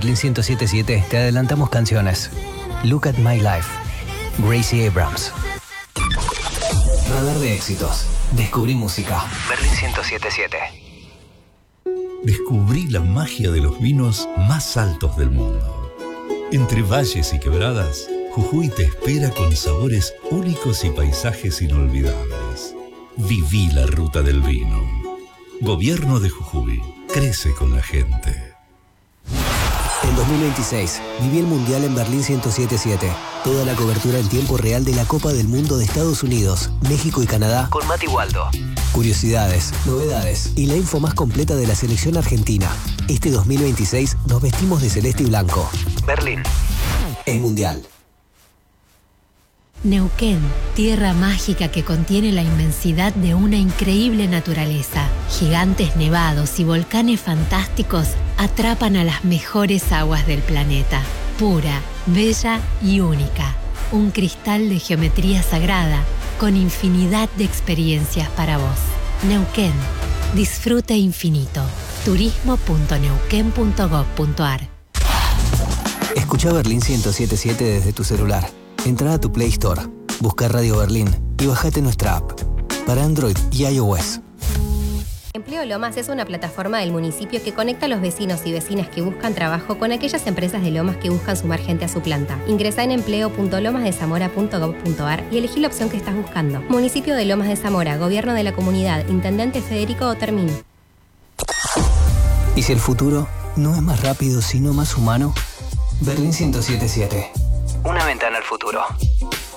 Berlín 107.7 te adelantamos canciones. Look at My Life, Gracie Abrams. Radar de éxitos. Descubrí música. Berlín 107.7. Descubrí la magia de los vinos más altos del mundo. Entre valles y quebradas, Jujuy te espera con sabores únicos y paisajes inolvidables. Viví la ruta del vino. Gobierno de Jujuy. Crece con la gente. En 2026, viví el Mundial en Berlín 107.7. Toda la cobertura en tiempo real de la Copa del Mundo de Estados Unidos, México y Canadá con Mati Waldo. Curiosidades, novedades y la info más completa de la selección argentina. Este 2026 nos vestimos de celeste y blanco. Berlín. El Mundial. Neuquén, tierra mágica que contiene la inmensidad de una increíble naturaleza. Gigantes nevados y volcanes fantásticos atrapan a las mejores aguas del planeta. Pura, bella y única. Un cristal de geometría sagrada con infinidad de experiencias para vos. Neuquén, disfrute infinito. turismo.neuquén.gov.ar. Escucha Berlín 107.7 desde tu celular. Entra a tu Play Store, busca Radio Berlín y bájate nuestra app para Android y iOS. Empleo Lomas es una plataforma del municipio que conecta a los vecinos y vecinas que buscan trabajo con aquellas empresas de Lomas que buscan sumar gente a su planta. Ingresa en empleo.lomasdezamora.gov.ar y elegí la opción que estás buscando. Municipio de Lomas de Zamora, Gobierno de la Comunidad, Intendente Federico Otermín. ¿Y si el futuro no es más rápido sino más humano? Berlín 107.7. Una ventana al futuro.